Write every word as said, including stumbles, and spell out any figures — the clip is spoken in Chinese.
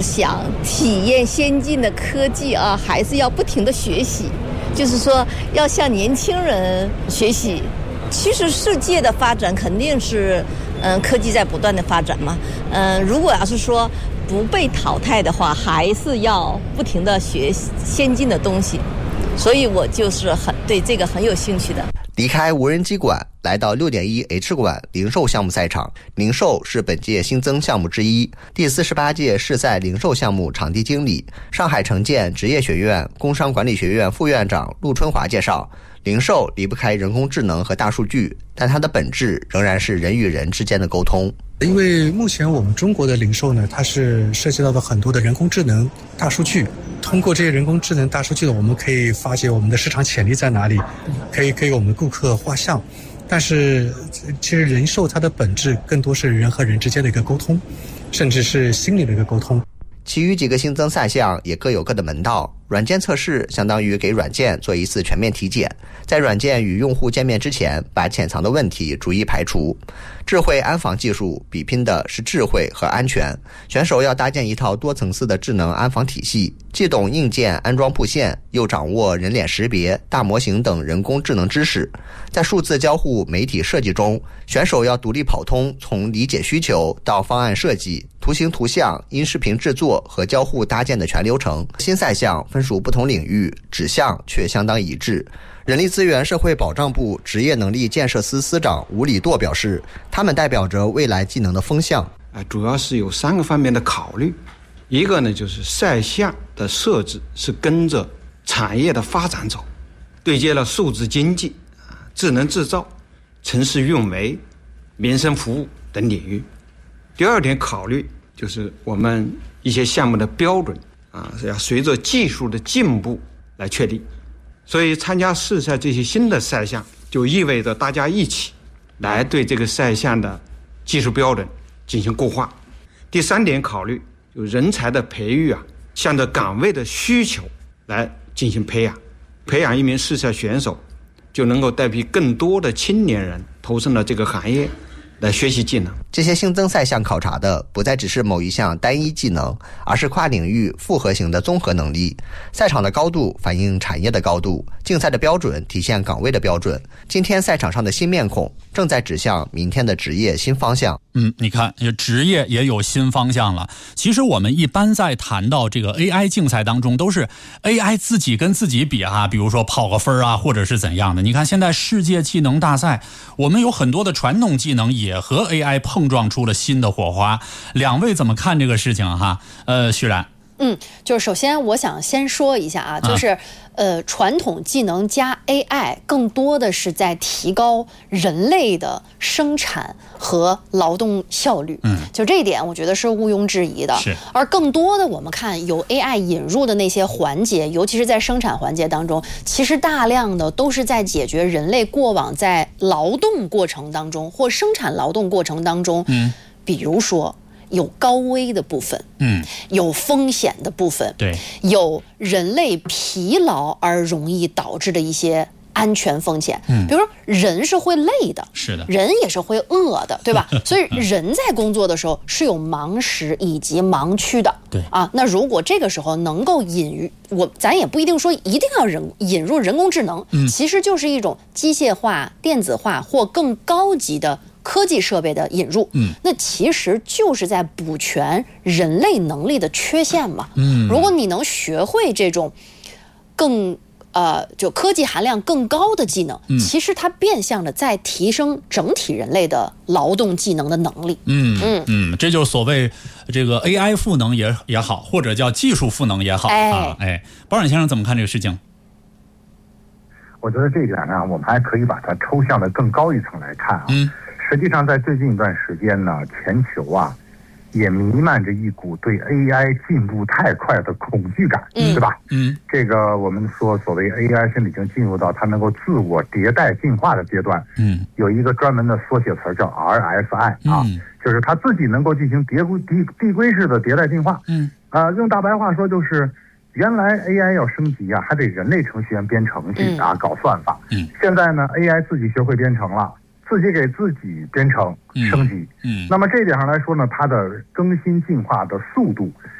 想体验先进的科技啊，还是要不停的学习，就是说要向年轻人学习。其实世界的发展肯定是，嗯，科技在不断的发展嘛，嗯，如果要是说不被淘汰的话，还是要不停的学先进的东西，所以我就是很对这个很有兴趣的。 离开无人机馆，来到 六点一 H 馆零售项目赛场。零售是本届新增项目之一。第四十八届世赛零售项目场地经理、上海城建职业学院工商管理学院副院长陆春华介绍，零售离不开人工智能和大数据，但它的本质仍然是人与人之间的沟通。 因为目前我们中国的零售呢，它是涉及到的很多的人工智能、大数据。通过这些人工智能、大数据呢，我们可以发现我们的市场潜力在哪里，可以给我们的顾客画像。但是，其实零售它的本质更多是人和人之间的一个沟通，甚至是心理的一个沟通。 其余几个新增赛项也各有各的门道。软件测试相当于给软件做一次全面体检，在软件与用户见面之前，把潜藏的问题逐一排除。智慧安防技术比拼的是智慧和安全，选手要搭建一套多层次的智能安防体系，既懂硬件安装布线，又掌握人脸识别、大模型等人工智能知识。在数字交互媒体设计中，选手要独立跑通从理解需求到方案设计、图形图像、音视频制作和交互搭建的全流程。新赛项分属不同领域，指向却相当一致。人力资源社会保障部职业能力建设司司长吴礼舵表示，他们代表着未来技能的风向。 主要是有三个方面的考虑，一个呢就是赛项的设置是跟着产业的发展走，对接了数字经济、智能制造、城市运维、民生服务等领域。第二点考虑就是我们一些项目的标准啊，是要随着技术的进步来确立。所以参加世赛这些新的赛项，就意味着大家一起来对这个赛项的技术标准进行固化。第三点考虑，就人才的培育啊，向着岗位的需求来进行培养。培养一名世赛选手，就能够带批更多的青年人投身了这个行业，来学习技能。 这些新增赛项考察的不再只是某一项单一技能，而是跨领域复合型的综合能力。赛场的高度反映产业的高度，竞赛的标准体现岗位的标准。今天赛场上的新面孔正在指向明天的职业新方向。 嗯，你看，职业也有新方向了。其实我们一般在谈到这个 A I 竞赛当中，都是 A I 自己跟自己比啊，比如说跑个分啊，或者是怎样的。你看现在世界技能大赛，我们有很多的传统技能也和 A I 碰撞出了新的火花。两位怎么看这个事情哈？呃，徐然。 嗯，就是首先我想先说一下啊，就是、啊、呃，传统技能加 A I 更多的是在提高人类的生产和劳动效率。嗯，就这一点我觉得是毋庸置疑的。是，而更多的我们看由 A I 引入的那些环节，尤其是在生产环节当中，其实大量的都是在解决人类过往在劳动过程当中或生产劳动过程当中，嗯，比如说有高危的部分，嗯，有风险的部分，对，有人类疲劳而容易导致的一些安全风险，嗯，比如说人是会累的，是的，人也是会饿的，对吧？所以人在工作的时候是有盲时以及盲区的，对啊。那如果这个时候能够引入我，咱也不一定说一定要人引入人工智能，嗯，其实就是一种机械化、电子化或更高级的科技设备的引入，嗯，那其实就是在补全人类能力的缺陷嘛。嗯，如果你能学会这种更呃就科技含量更高的技能，嗯，其实它变相的在提升整体人类的劳动技能的能力。嗯嗯嗯，这就是所谓这个 A I 赋能也也好，或者叫技术赋能也好，哎啊，哎，保冉先生怎么看这个事情？ 我觉得这一点呢，我们还可以把它抽象的更高一层来看啊。嗯。实际上，在最近一段时间呢，全球啊，也弥漫着一股对 A I 进步太快的恐惧感，嗯、对吧？嗯，这个我们说所谓 A I 现在已经进入到它能够自我迭代进化的阶段。嗯，有一个专门的缩写词叫 R S I 啊，嗯、就是它自己能够进行叠归递递归式的迭代进化。嗯，啊、呃，用大白话说就是，原来 A I 要升级啊，还得人类程序员编程序啊，嗯、搞算法。嗯，现在呢 ，A I 自己学会编程了。自己给自己编程升级，嗯，嗯那么这一点上来说呢，它的更新进化的速度